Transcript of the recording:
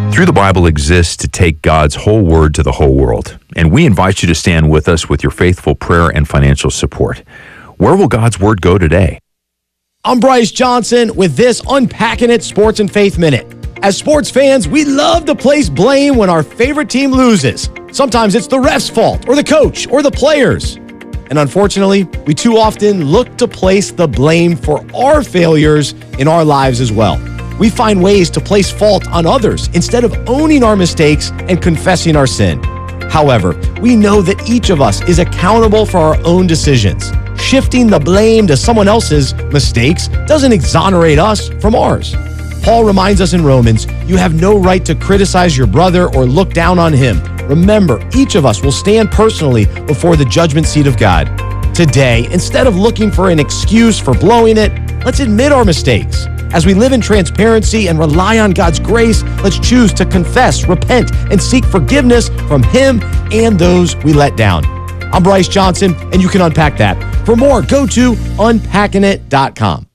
Through the Bible exists to take God's whole word to the whole world, and we invite you to stand with us with your faithful prayer and financial support. Where will God's word go today? I'm Bryce Johnson with this Unpacking It Sports and Faith Minute. As sports fans, we love to place blame when our favorite team loses. Sometimes it's the ref's fault, or the coach, or the players. And unfortunately, we too often look to place the blame for our failures in our lives as well. We find ways to place fault on others instead of owning our mistakes and confessing our sin. However, we know that each of us is accountable for our own decisions. Shifting the blame to someone else's mistakes doesn't exonerate us from ours. Paul reminds us in Romans, you have no right to criticize your brother or look down on him. Remember, each of us will stand personally before the judgment seat of God. Today, instead of looking for an excuse for blowing it, let's admit our mistakes. As we live in transparency and rely on God's grace, let's choose to confess, repent, and seek forgiveness from Him and those we let down. I'm Bryce Johnson, and you can unpack that. For more, go to unpackingit.com.